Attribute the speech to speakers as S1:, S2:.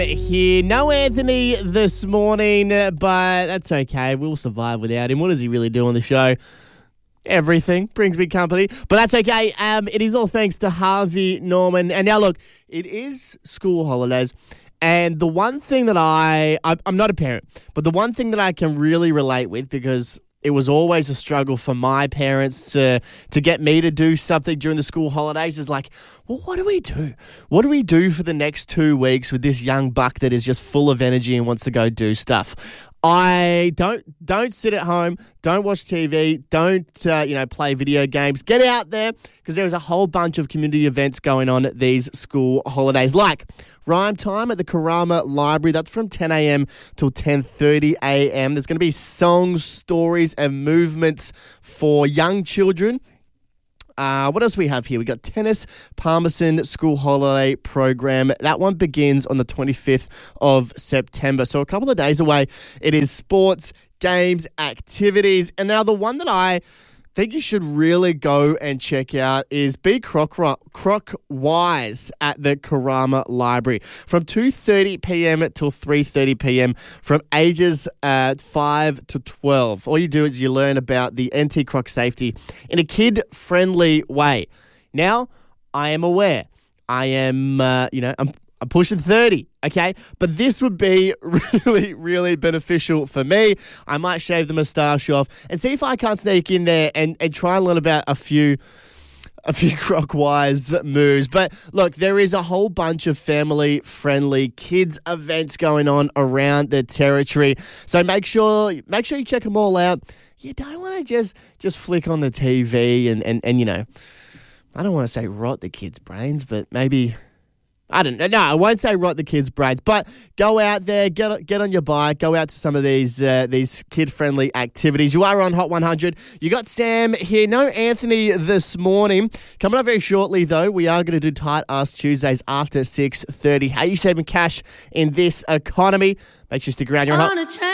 S1: Here, no Anthony this morning, but that's okay. We'll survive without him. What does he really do on the show? Everything. Brings me company. But that's okay. It is all thanks to Harvey Norman. And now look, it is school holidays. And the one thing that I'm not a parent, but the one thing that I can really relate with, because it was always a struggle for my parents to get me to do something during the school holidays, is like, well, what do we do? What do we do for the next 2 weeks with this young buck that is just full of energy and wants to go do stuff? I don't sit at home, don't watch TV, don't play video games. Get out there, because there's a whole bunch of community events going on at these school holidays, like Rhyme Time at the Karama Library. That's from 10 a.m. till 10:30 a.m. There's going to be songs, stories, and movements for young children. What else we have here? We got Tennis Palmerston School Holiday Program. That one begins on the 25th of September. So a couple of days away. It is sports, games, activities. And now the one that I think you should really go and check out is Be Croc Wise at the Karama Library from 2:30 p.m. till 3:30 p.m. from ages 5 to 12. All you do is you learn about the anti-croc safety in a kid-friendly way. Now, I am aware. I am, I'm pushing 30, okay? But this would be really, really beneficial for me. I might shave the moustache off and see if I can't sneak in there and try and learn about a few croc-wise moves. But look, there is a whole bunch of family-friendly kids events going on around the territory. So make sure you check them all out. You don't want to just flick on the TV and I don't want to say rot the kids' brains, but maybe... I don't know. No, I won't say rot the kids' brains, but go out there, get on your bike, go out to some of these kid-friendly activities. You are on Hot 100. You got Sam here. No Anthony this morning. Coming up very shortly, though, we are going to do Tight Ass Tuesdays after 6:30. How you saving cash in this economy? Make sure you stick around. You're on Hot.